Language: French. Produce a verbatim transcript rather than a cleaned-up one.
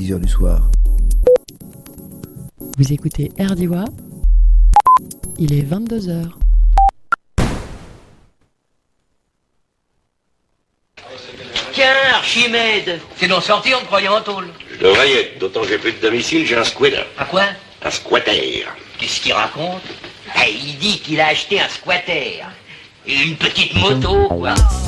dix heures du soir. Vous écoutez Erdiwa, il est vingt-deux heures. Tiens, Archimède, t'es donc sorti, on te croyait en tôle. Je devrais y être, d'autant que j'ai plus de domicile, j'ai un squatter. À quoi? Un squatter. Qu'est-ce qu'il raconte? Eh, il dit qu'il a acheté un squatter. Et une petite moto, quoi.